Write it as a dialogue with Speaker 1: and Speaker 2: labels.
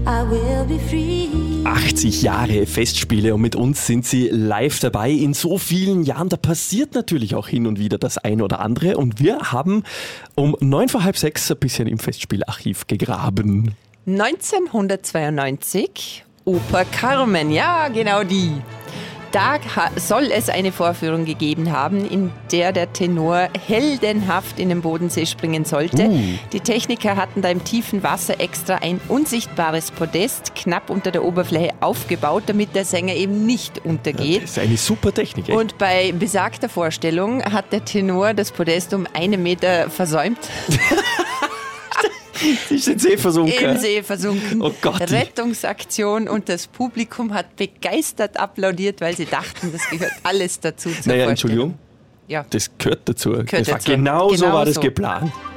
Speaker 1: I will be free.
Speaker 2: 80 Jahre Festspiele und mit uns sind sie live dabei. In so vielen Jahren, da passiert natürlich auch hin und wieder das eine oder andere. Und wir haben um 5:45 ein bisschen im Festspielarchiv gegraben.
Speaker 3: 1992, Oper Carmen, ja genau die. Da soll es eine Vorführung gegeben haben, in der der Tenor heldenhaft in den Bodensee springen sollte. Die Techniker hatten da im tiefen Wasser extra ein unsichtbares Podest knapp unter der Oberfläche aufgebaut, damit der Sänger eben nicht untergeht.
Speaker 2: Das ist eine super Technik. Ey.
Speaker 3: Und bei besagter Vorstellung hat der Tenor das Podest um 1 Meter versäumt.
Speaker 2: Sie ist im See versunken.
Speaker 3: Im See versunken.
Speaker 2: Oh Gott.
Speaker 3: Rettungsaktion und das Publikum hat begeistert applaudiert, weil sie dachten, das gehört alles dazu.
Speaker 2: Naja, Entschuldigung.
Speaker 3: Ja.
Speaker 2: Das gehört dazu.
Speaker 3: Gehört
Speaker 2: das war
Speaker 3: dazu.
Speaker 2: genau so
Speaker 3: Genau
Speaker 2: war das
Speaker 3: so.
Speaker 2: geplant.